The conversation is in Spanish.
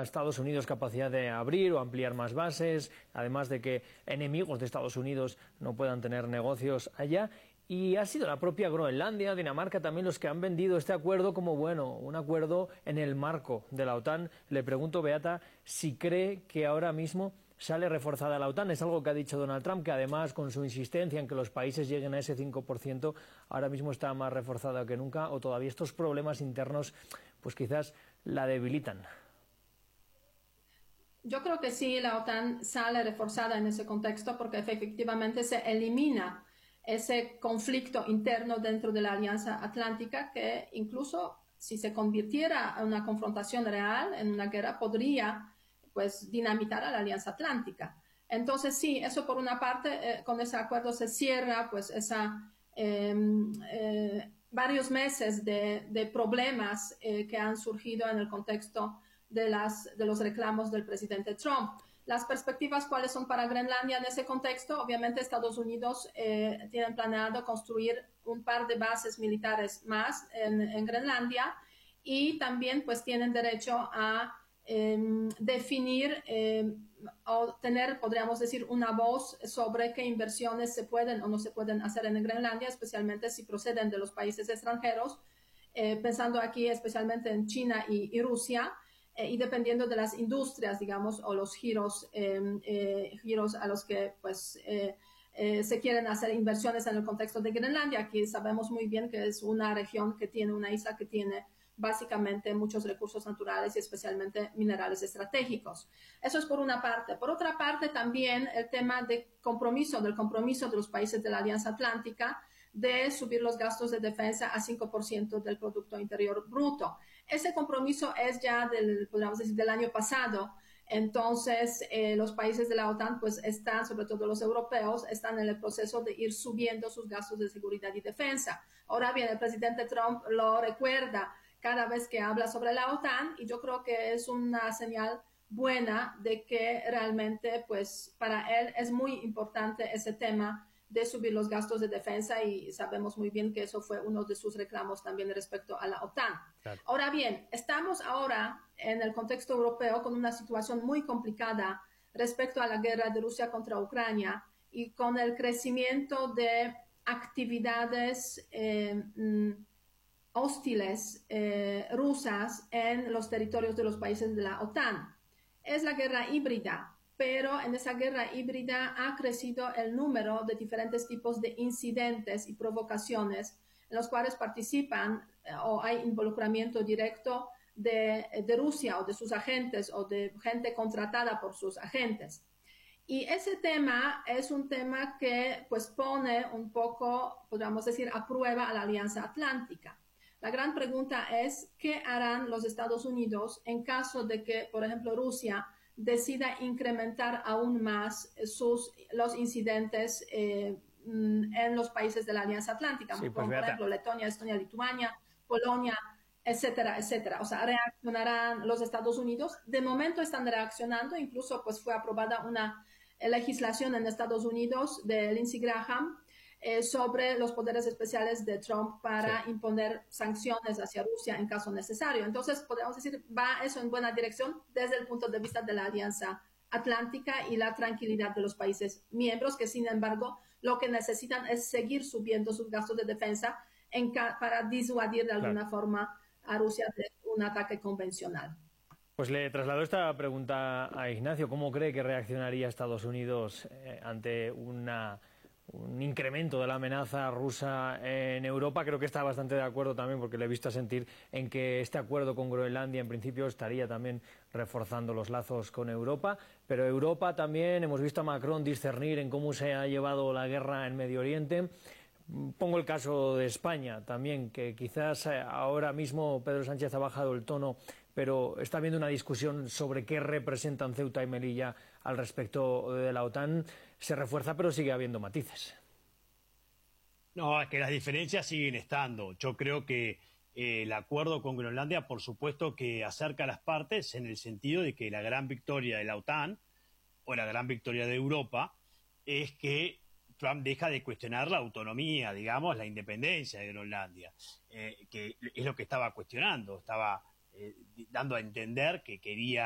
Estados Unidos capacidad de abrir o ampliar más bases, además de que enemigos de Estados Unidos no puedan tener negocios allá. Y ha sido la propia Groenlandia, Dinamarca también los que han vendido este acuerdo como, bueno, un acuerdo en el marco de la OTAN. Le pregunto, Beata, si cree que ahora mismo sale reforzada la OTAN. Es algo que ha dicho Donald Trump, que además con su insistencia en que los países lleguen a ese 5%, ahora mismo está más reforzada que nunca, o todavía estos problemas internos pues quizás la debilitan. Yo creo que sí, la OTAN sale reforzada en ese contexto porque efectivamente se elimina ese conflicto interno dentro de la Alianza Atlántica que incluso si se convirtiera en una confrontación real, en una guerra, podría pues dinamitar a la Alianza Atlántica. Entonces sí, eso por una parte, con ese acuerdo se cierra pues varios meses de problemas que han surgido en el contexto de los reclamos del presidente Trump. Las perspectivas, ¿cuáles son para Groenlandia en ese contexto? Obviamente Estados Unidos tienen planeado construir un par de bases militares más en Groenlandia y también pues tienen derecho a definir o tener, podríamos decir, una voz sobre qué inversiones se pueden o no se pueden hacer en Groenlandia, especialmente si proceden de los países extranjeros, pensando aquí especialmente en China y Rusia, y dependiendo de las industrias, digamos, o los giros a los que pues se quieren hacer inversiones en el contexto de Groenlandia. Aquí sabemos muy bien que es una región que tiene, una isla que tiene básicamente muchos recursos naturales y especialmente minerales estratégicos. Eso es por una parte. Por otra parte, también el tema del compromiso de los países de la Alianza Atlántica de subir los gastos de defensa a 5% del Producto Interior Bruto. Ese compromiso es ya podríamos decir, del año pasado. Entonces, los países de la OTAN, pues están, sobre todo los europeos, están en el proceso de ir subiendo sus gastos de seguridad y defensa. Ahora bien, el presidente Trump lo recuerda cada vez que habla sobre la OTAN y yo creo que es una señal buena de que realmente, pues, para él es muy importante ese tema de subir los gastos de defensa y sabemos muy bien que eso fue uno de sus reclamos también respecto a la OTAN. Claro. Ahora bien, estamos ahora en el contexto europeo con una situación muy complicada respecto a la guerra de Rusia contra Ucrania y con el crecimiento de actividades hostiles rusas en los territorios de los países de la OTAN. Es la guerra híbrida, pero en esa guerra híbrida ha crecido el número de diferentes tipos de incidentes y provocaciones en los cuales participan o hay involucramiento directo de Rusia o de sus agentes o de gente contratada por sus agentes. Y ese tema es un tema que pues pone un poco, podríamos decir, a prueba a la Alianza Atlántica. La gran pregunta es, ¿qué harán los Estados Unidos en caso de que, por ejemplo, Rusia decida incrementar aún más los incidentes en los países de la Alianza Atlántica, sí, como por ejemplo Letonia, Estonia, Lituania, Polonia, etcétera, etcétera? O sea, ¿reaccionarán los Estados Unidos? De momento están reaccionando, incluso pues fue aprobada una legislación en Estados Unidos de Lindsey Graham sobre los poderes especiales de Trump para imponer sanciones hacia Rusia en caso necesario. Entonces, podemos decir, va eso en buena dirección desde el punto de vista de la Alianza Atlántica y la tranquilidad de los países miembros, que sin embargo lo que necesitan es seguir subiendo sus gastos de defensa para disuadir de alguna forma a Rusia de un ataque convencional. Pues le traslado esta pregunta a Ignacio. ¿Cómo cree que reaccionaría Estados Unidos ante un incremento de la amenaza rusa en Europa? Creo que está bastante de acuerdo también, porque le he visto sentir en que este acuerdo con Groenlandia en principio estaría también reforzando los lazos con Europa, pero Europa también, hemos visto a Macron discernir en cómo se ha llevado la guerra en Medio Oriente. Pongo el caso de España también, que quizás ahora mismo Pedro Sánchez ha bajado el tono, pero está habiendo una discusión sobre qué representan Ceuta y Melilla al respecto de la OTAN. Se refuerza, pero sigue habiendo matices. No, es que las diferencias siguen estando. Yo creo que el acuerdo con Groenlandia, por supuesto que acerca a las partes en el sentido de que la gran victoria de la OTAN o la gran victoria de Europa es que Trump deja de cuestionar la autonomía, digamos, la independencia de Groenlandia, que es lo que estaba cuestionando, estaba dando a entender que quería